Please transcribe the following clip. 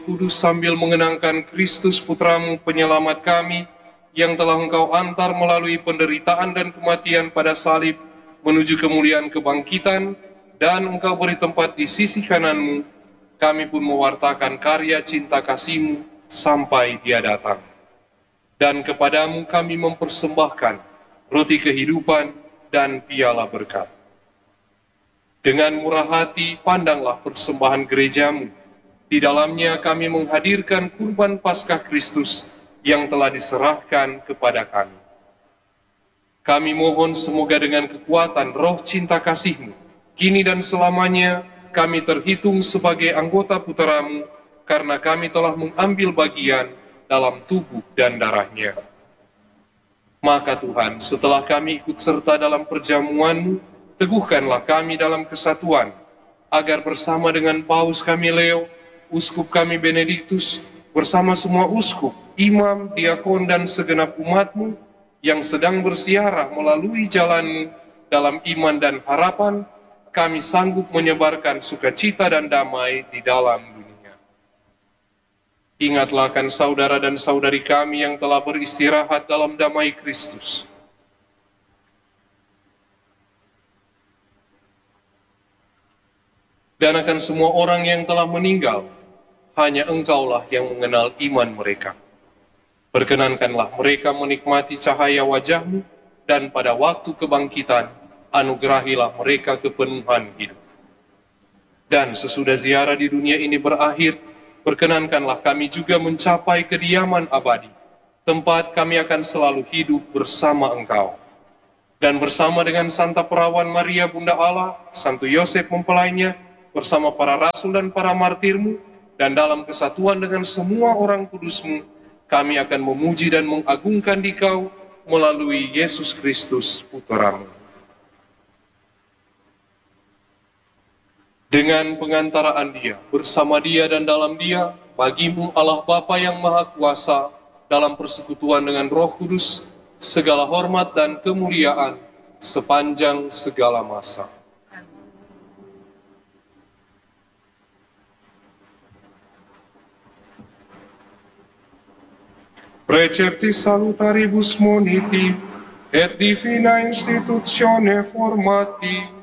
Kudus sambil mengenangkan Kristus Putramu penyelamat kami, yang telah Engkau antar melalui penderitaan dan kematian pada salib menuju kemuliaan kebangkitan, dan Engkau beri tempat di sisi kanan-Mu, kami pun mewartakan karya cinta kasih-Mu sampai Dia datang. Dan kepadamu kami mempersembahkan roti kehidupan dan piala berkat. Dengan murah hati pandanglah persembahan gereja-Mu. Di dalamnya kami menghadirkan kurban Paskah Kristus yang telah diserahkan kepada kami. Kami mohon semoga dengan kekuatan roh cinta kasih-Mu, kini dan selamanya kami terhitung sebagai anggota puteramu, karena kami telah mengambil bagian dalam tubuh dan darah-Nya. Maka Tuhan, setelah kami ikut serta dalam perjamuan-Mu, teguhkanlah kami dalam kesatuan, agar bersama dengan Paus kami Leo, Uskup kami Benediktus, bersama semua uskup, imam, diakon, dan segenap umat-Mu yang sedang bersiarah melalui jalan-Mu dalam iman dan harapan, kami sanggup menyebarkan sukacita dan damai di dalam dunia. Ingatlah akan saudara dan saudari kami yang telah beristirahat dalam damai Kristus. Dan akan semua orang yang telah meninggal, hanya Engkaulah yang mengenal iman mereka. Perkenankanlah mereka menikmati cahaya wajah-Mu, dan pada waktu kebangkitan, anugerahilah mereka kepenuhan hidup. Dan sesudah ziarah di dunia ini berakhir, perkenankanlah kami juga mencapai kediaman abadi, tempat kami akan selalu hidup bersama Engkau. Dan bersama dengan Santa Perawan Maria Bunda Allah, Santo Yosef mempelainya, bersama para rasul dan para martir-Mu, dan dalam kesatuan dengan semua orang kudus-Mu, kami akan memuji dan mengagungkan Dikau melalui Yesus Kristus, Putra-Mu. Dengan pengantaraan Dia, bersama Dia dan dalam Dia, bagi-Mu Allah Bapa yang Maha Kuasa, dalam persekutuan dengan Roh Kudus, segala hormat dan kemuliaan sepanjang segala masa. Preceptis salutaribus moniti, et divina institutione formati,